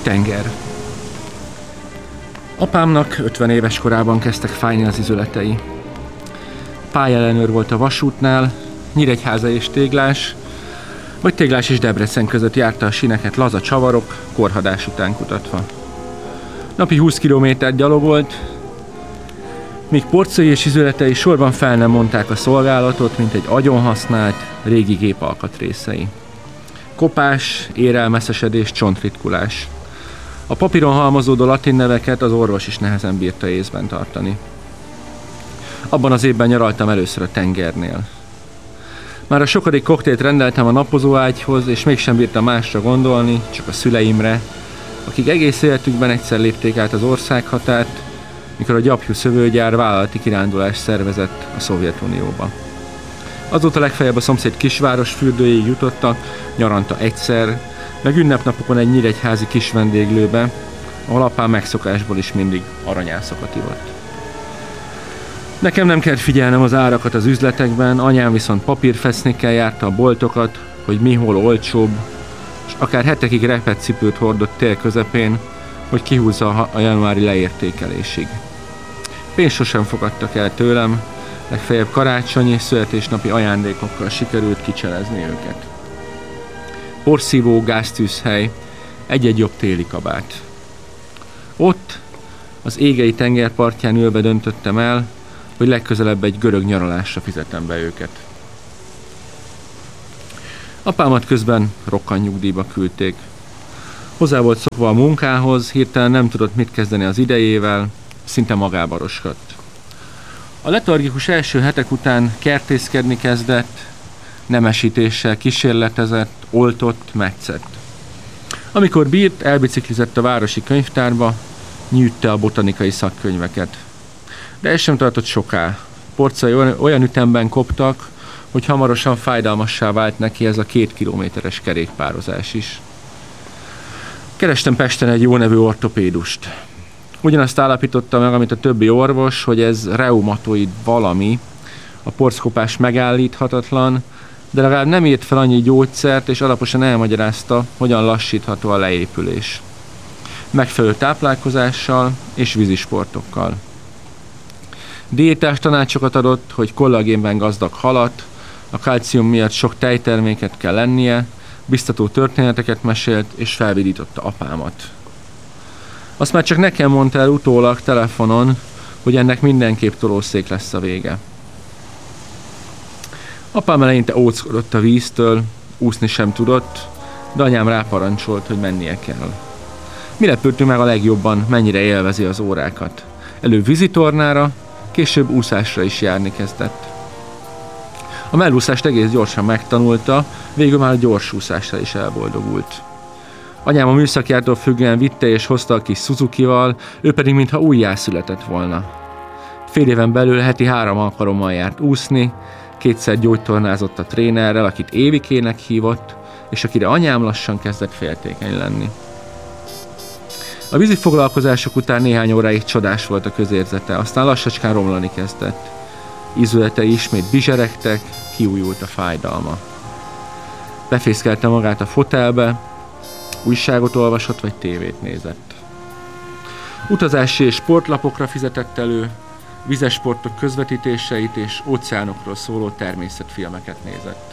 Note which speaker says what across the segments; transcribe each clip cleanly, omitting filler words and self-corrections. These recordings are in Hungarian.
Speaker 1: Tenger. Apámnak 50 éves korában kezdtek fájni az izületei. Pályellenőr volt a vasútnál, Nyíregyháza és Téglás, vagy Téglás és Debrecen között járta a síneket laza csavarok, korhadás után kutatva. Napi 20 kilométert gyalogolt, míg porcai és izületei sorban fel nem mondták a szolgálatot, mint egy agyon használt, régi gép alkatrészei. Kopás, érelmeszesedés, csontritkulás. A papíron halmozódó latin neveket az orvos is nehezen bírta észben tartani. Abban az évben nyaraltam először a tengernél. Már a sokadik koktélt rendeltem a napozóágyhoz, és mégsem bírtam másra gondolni, csak a szüleimre, akik egész életükben egyszer lépték át az országhatárt, mikor a gyapjú szövőgyár vállalati kirándulást szervezett a Szovjetunióba. Azóta legfeljebb a szomszéd kisváros fürdőjéig jutottak, nyaranta egyszer, meg ünnepnapokon egy nyíregyházi kis vendéglőbe, ahol apám megszokásból is mindig aranyászokat ivott. Nekem nem kellett figyelnem az árakat az üzletekben, anyám viszont papírfesznikkel járta a boltokat, hogy mi hol olcsóbb, és akár hetekig repett cipőt hordott tél közepén, hogy kihúzza a januári leértékelésig. Pénzt sosem fogadtak el tőlem, legfeljebb karácsonyi, születésnapi ajándékokkal sikerült kicselezni őket. Porszívó, gáztűzhely, egy-egy jobb téli kabát. Ott, az égei tengerpartján ülve döntöttem el, hogy legközelebb egy görög nyaralásra fizetem be őket. Apámat közben rokkantnyugdíjba küldték. Hozzá volt szokva a munkához, hirtelen nem tudott mit kezdeni az idejével, szinte magába roskadt. A letargikus első hetek után kertészkedni kezdett, nemesítéssel kísérletezett, oltott, metszett. Amikor bírt, elbiciklizett a városi könyvtárba, nyűjtte a botanikai szakkönyveket. De ez sem tartott soká. Porcai olyan ütemben koptak, hogy hamarosan fájdalmassá vált neki ez a 2 kilométeres kerékpározás is. Kerestem Pesten egy jó nevű ortopédust. Ugyanazt állapította meg, amit a többi orvos, hogy ez reumatoid valami, a porckopás megállíthatatlan, de legalább nem írt fel annyi gyógyszert, és alaposan elmagyarázta, hogyan lassítható a leépülés. Megfelelő táplálkozással és vízisportokkal. Diétás tanácsokat adott, hogy kollagénben gazdag halat, a kalcium miatt sok tejterméket kell lennie, biztató történeteket mesélt, és felvidította apámat. Azt már csak nekem mondta el utólag telefonon, hogy ennek mindenképp tolószék lesz a vége. Apám eleinte óckodott a víztől, úszni sem tudott, de anyám ráparancsolt, hogy mennie kell. Mi lepődtünk meg a legjobban, mennyire élvezi az órákat. Előbb vízitornára, később úszásra is járni kezdett. A mellúszást egész gyorsan megtanulta, végül már a gyorsúszással is elboldogult. Anyám a műszakjától függően vitte és hozta a kis Suzukival, ő pedig mintha újjászületett volna. Fél éven belül heti 3 alkalommal járt úszni, 2-szer gyógytornázott a trénerrel, akit Évikének hívott, és akire anyám lassan kezdett féltékeny lenni. A vízi foglalkozások után néhány óráig csodás volt a közérzete, aztán lassacskán romlani kezdett. Ízületei ismét bizseregtek, kiújult a fájdalma. Befészkelte magát a fotelbe, újságot olvasott vagy tévét nézett. Utazási és sportlapokra fizetett elő, vizesportok közvetítéseit és óceánokról szóló természetfilmeket nézett.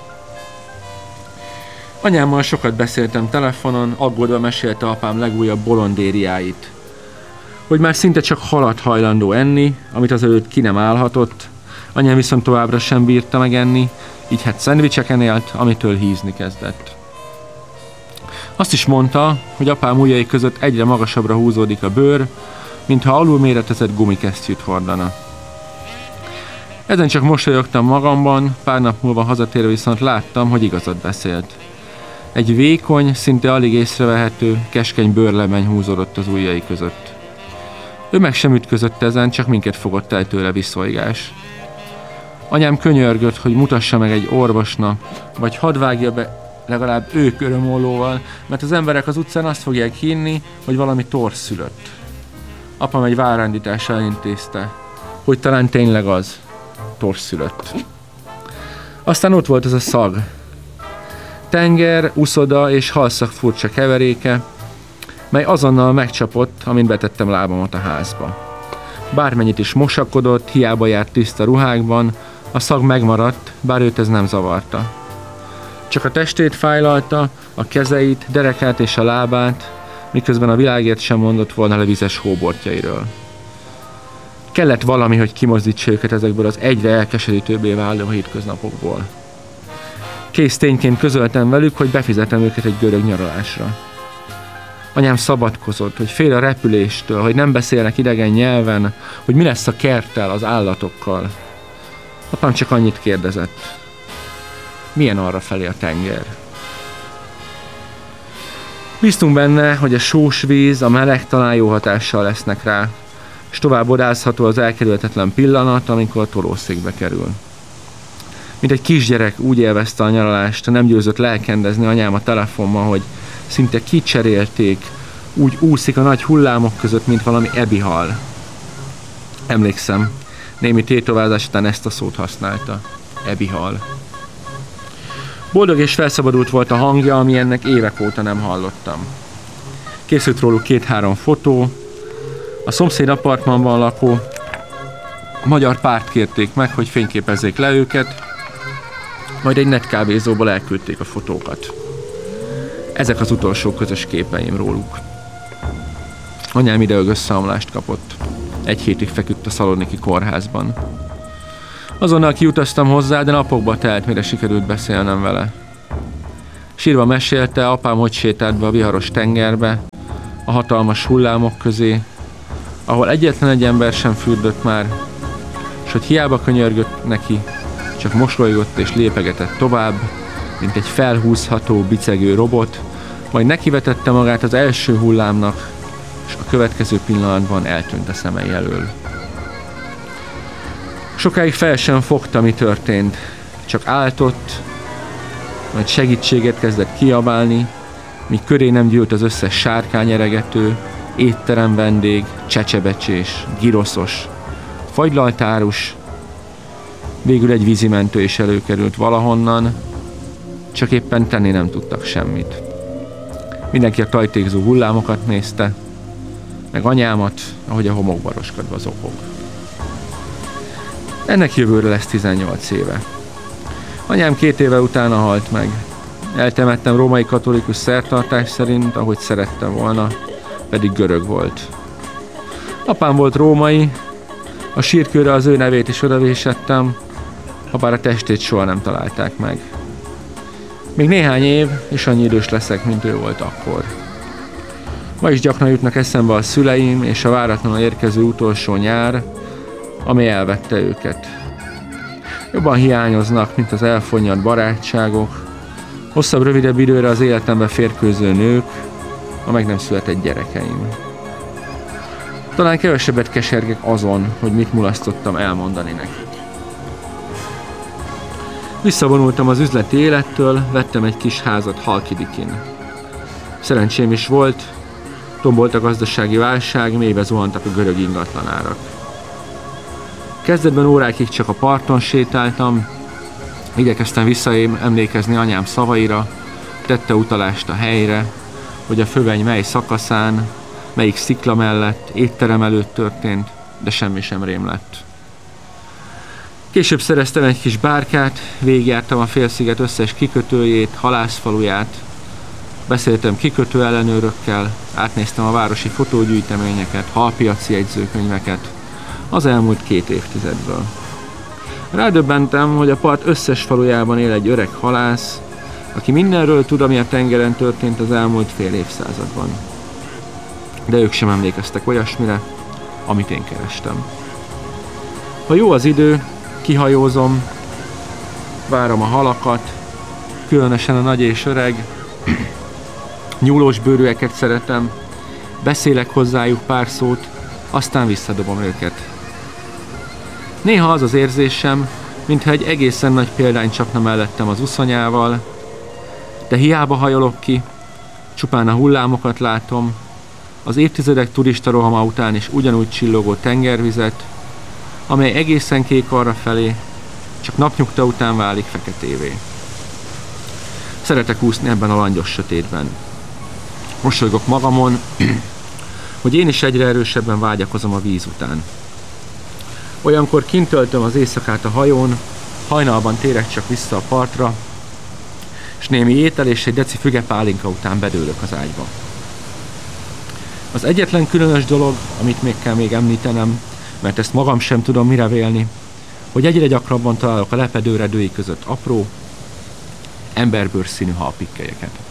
Speaker 1: Anyámmal sokat beszéltem telefonon, aggódva mesélte apám legújabb bolondériáit. Hogy már szinte csak halat hajlandó enni, amit azelőtt ki nem állhatott, anyám viszont továbbra sem bírta megenni, így hát szendvicseken élt, amitől hízni kezdett. Azt is mondta, hogy apám ujjai között egyre magasabbra húzódik a bőr, mintha alulméretezett gumikesztyűt hordana. Ezen csak mosolyogtam magamban, pár nap múlva hazatérve viszont láttam, hogy igazat beszélt. Egy vékony, szinte alig észrevehető, keskeny bőrlemeny húzódott az ujjai között. Ő meg sem ütközött ezen, csak minket fogott el tőle viszolygás. Anyám könyörgött, hogy mutassa meg egy orvosnak, vagy hadd vágja be legalább ő körömollóval, mert az emberek az utcán azt fogják hinni, hogy valami torz szülött. Apám egy várándítással intézte, hogy talán tényleg az, torz szülött. Aztán ott volt ez a szag. Tenger, uszoda és halszag furcsa keveréke, mely azonnal megcsapott, amint betettem lábamat a házba. Bármennyit is mosakodott, hiába járt tiszta ruhákban, a szag megmaradt, bár őt ez nem zavarta. Csak a testét fájlalta, a kezeit, derekát és a lábát, miközben a világért sem mondott volna le vizes hóbortjairól. Kellett valami, hogy kimozdítsa őket ezekből az egyre elkeserítőbbé váló hétköznapokból. Kész tényként közöltem velük, hogy befizetem őket egy görög nyaralásra. Anyám szabadkozott, hogy fél a repüléstől, hogy nem beszélnek idegen nyelven, hogy mi lesz a kerttel, az állatokkal. Apám csak annyit kérdezett. Milyen arra felé a tenger? Bíztunk benne, hogy a sós víz, a meleg talán jó hatással lesznek rá, és tovább odázható az elkerülhetetlen pillanat, amikor a tolószékbe kerül. Mint egy kisgyerek úgy élvezte a nyaralást, nem győzött lelkendezni anyám a telefonban, hogy szinte kicserélték, úgy úszik a nagy hullámok között, mint valami ebihal. Emlékszem, némi tétovázás után ezt a szót használta. Ebihal. Boldog és felszabadult volt a hangja, ami ennek évek óta nem hallottam. Készült róluk 2-3 fotó. A szomszéd apartmanban lakó magyar párt kérték meg, hogy fényképezzék le őket, majd egy netkávézóból elküldték a fotókat. Ezek az utolsó közös képeim róluk. Anyám ideig összeomlást kapott. 1 hétig feküdt a szalonniki kórházban. Azonnal kiutaztam hozzá, de napokba telt, mire sikerült beszélnem vele. Sírva mesélte, apám hogy sétált be a viharos tengerbe, a hatalmas hullámok közé, ahol egyetlen egy ember sem fürdött már, és hogy hiába könyörgött neki, csak mosolygott és lépegetett tovább, mint egy felhúzható, bicegő robot, majd nekivetette magát az első hullámnak, és a következő pillanatban eltűnt a szemei elől. Sokáig fel sem fogta, mi történt, csak áltott, majd segítséget kezdett kiabálni, míg köré nem gyűlt az összes sárkányeregető, étterem vendég, csecsebecsés, giroszos, fagylaltárus. Végül egy vízimentő is előkerült valahonnan, csak éppen tenni nem tudtak semmit. Mindenki a tajtékzó hullámokat nézte, meg anyámat, ahogy a homokba roskadva zokog. Ennek jövőre lesz 18 éve. Anyám 2 éve utána halt meg. Eltemettem római katolikus szertartás szerint, ahogy szerettem volna, pedig görög volt. Apám volt római, a sírkőre az ő nevét is odavésettem, habár a testét soha nem találták meg. Még néhány év, és annyi idős leszek, mint ő volt akkor. Ma is gyakran jutnak eszembe a szüleim, és a váratlanul érkező utolsó nyár, ami elvette őket. Jobban hiányoznak, mint az elfonnyad barátságok, hosszabb, rövidebb időre az életembe férkőző nők, a meg nem született gyerekeim. Talán kevesebbet kesergek azon, hogy mit mulasztottam elmondani nekik. Visszavonultam az üzleti élettől, vettem egy kis házat Halkidikin. Szerencsém is volt, tombolt a gazdasági válság, mélybe zuhantak a görög ingatlanárak. Kezdetben órákig csak a parton sétáltam, igyekeztem visszaemlékezni anyám szavaira, tette utalást a helyre, hogy a föveny mely szakaszán, melyik szikla mellett, étterem előtt történt, de semmi sem rém lett. Később szereztem egy kis bárkát, végigjártam a félsziget összes kikötőjét, halászfaluját, beszéltem kikötő ellenőrökkel, átnéztem a városi fotógyűjteményeket, halpiaci jegyzőkönyveket az elmúlt 2 évtizedből. Rádöbbentem, hogy a part összes falujában él egy öreg halász, aki mindenről tud, ami a tengeren történt az elmúlt fél évszázadban. De ők sem emlékeztek olyasmire, amit én kerestem. Ha jó az idő, kihajózom, várom a halakat, különösen a nagy és öreg, nyúlós bőrűeket szeretem, beszélek hozzájuk pár szót, aztán visszadobom őket. Néha az az érzésem, mintha egy egészen nagy példány csapna mellettem az uszonyával, de hiába hajolok ki, csupán a hullámokat látom, az évtizedek turista rohama után is ugyanúgy csillogó tengervizet, amely egészen kék arra felé, csak napnyugta után válik feketévé. Szeretek úszni ebben a langyos sötétben. Mosolygok magamon, hogy én is egyre erősebben vágyakozom a víz után. Olyankor kint töltöm az éjszakát a hajón, hajnalban térek csak vissza a partra, és némi étel és egy deci fügepálinka után bedőlök az ágyba. Az egyetlen különös dolog, amit még említenem, mert ezt magam sem tudom mire vélni, hogy egyre gyakrabban találok a lepedő redői között apró, emberbőrszínű halpikkelyeket.